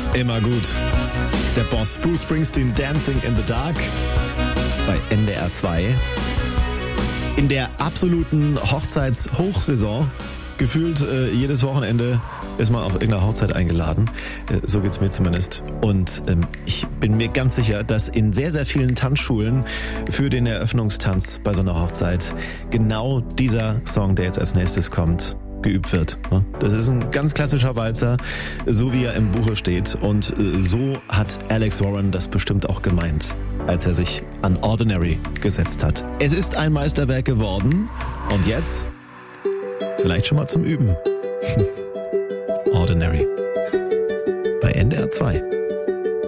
Immer gut. Der Boss Bruce Springsteen, Dancing in the Dark bei NDR 2. In der absoluten Hochzeitshochsaison. Gefühlt jedes Wochenende ist man auf irgendeiner Hochzeit eingeladen. So geht's mir zumindest. Und ich bin mir ganz sicher, dass in sehr, sehr vielen Tanzschulen für den Eröffnungstanz bei so einer Hochzeit genau dieser Song, der jetzt als nächstes kommt, geübt wird. Das ist ein ganz klassischer Walzer, so wie er im Buche steht. Und so hat Alex Warren das bestimmt auch gemeint, als er sich an Ordinary gesetzt hat. Es ist ein Meisterwerk geworden. Und jetzt vielleicht schon mal zum Üben. Ordinary. Bei NDR 2.